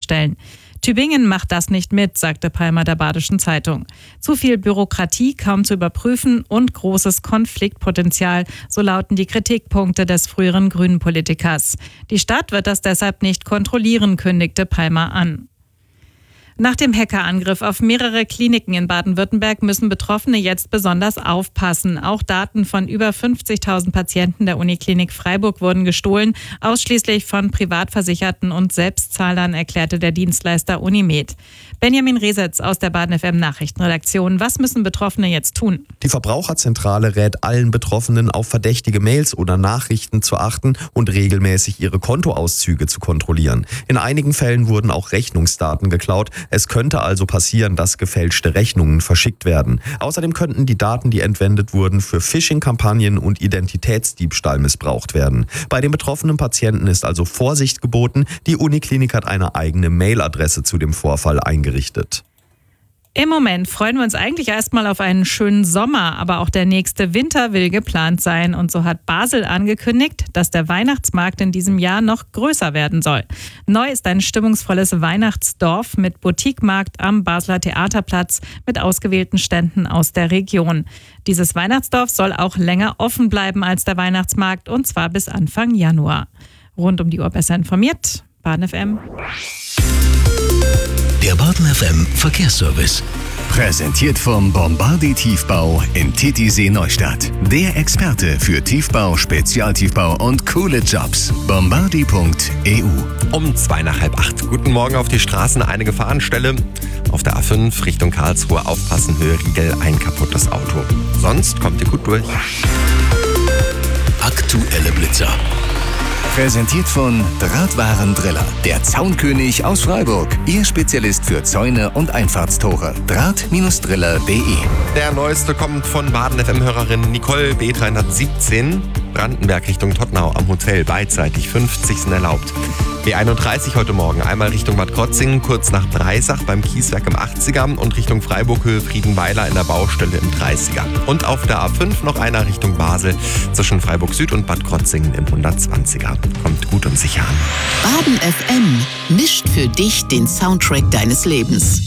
stellen. Tübingen macht das nicht mit, sagte Palmer der Badischen Zeitung. Zu viel Bürokratie, kaum zu überprüfen und großes Konfliktpotenzial, so lauten die Kritikpunkte des früheren Grünen-Politikers. Die Stadt wird das deshalb nicht kontrollieren, kündigte Palmer an. Nach dem Hackerangriff auf mehrere Kliniken in Baden-Württemberg müssen Betroffene jetzt besonders aufpassen. Auch Daten von über 50.000 Patienten der Uniklinik Freiburg wurden gestohlen, ausschließlich von Privatversicherten und Selbstzahlern, erklärte der Dienstleister Unimed. Benjamin Resetz aus der Baden-FM Nachrichtenredaktion. Was müssen Betroffene jetzt tun? Die Verbraucherzentrale rät allen Betroffenen, auf verdächtige Mails oder Nachrichten zu achten und regelmäßig ihre Kontoauszüge zu kontrollieren. In einigen Fällen wurden auch Rechnungsdaten geklaut. Es könnte also passieren, dass gefälschte Rechnungen verschickt werden. Außerdem könnten die Daten, die entwendet wurden, für Phishing-Kampagnen und Identitätsdiebstahl missbraucht werden. Bei den betroffenen Patienten ist also Vorsicht geboten. Die Uniklinik hat eine eigene Mailadresse zu dem Vorfall eingerichtet. Im Moment freuen wir uns eigentlich erstmal auf einen schönen Sommer, aber auch der nächste Winter will geplant sein. Und so hat Basel angekündigt, dass der Weihnachtsmarkt in diesem Jahr noch größer werden soll. Neu ist ein stimmungsvolles Weihnachtsdorf mit Boutiquemarkt am Basler Theaterplatz mit ausgewählten Ständen aus der Region. Dieses Weihnachtsdorf soll auch länger offen bleiben als der Weihnachtsmarkt, und zwar bis Anfang Januar. Rund um die Uhr besser informiert, Baden FM. Der Baden FM Verkehrsservice. Präsentiert vom Bombardier Tiefbau in Titisee Neustadt. Der Experte für Tiefbau, Spezialtiefbau und coole Jobs. Bombardier.eu. Um 7:45. Guten Morgen auf die Straßen. Eine Gefahrenstelle. Auf der A5 Richtung Karlsruhe aufpassen, Höhe Riegel, ein kaputtes Auto. Sonst kommt ihr gut durch. Aktuelle Blitzer. Präsentiert von Drahtwarendriller, der Zaunkönig aus Freiburg. Ihr Spezialist für Zäune und Einfahrtstore. Draht-driller.de. Der neueste kommt von Baden-FM-Hörerin Nicole B317. Brandenberg Richtung Tottenau am Hotel. Beidseitig 50 sind erlaubt. B31 heute Morgen einmal Richtung Bad Krotzingen, kurz nach Breisach beim Kieswerk im 80er und Richtung Freiburg Höhe Friedenweiler in der Baustelle im 30er. Und auf der A5 noch einer Richtung Basel zwischen Freiburg Süd und Bad Krotzingen im 120er. Kommt gut und sicher an. Baden FM mischt für dich den Soundtrack deines Lebens.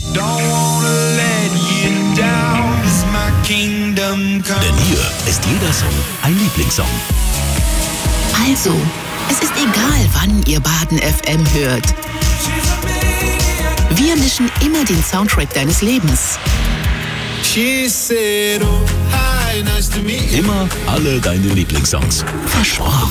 Denn hier ist jeder Song ein Lieblingssong. Also, es ist egal, wann ihr Baden FM hört. Wir mischen immer den Soundtrack deines Lebens. Immer alle deine Lieblingssongs. Versprochen.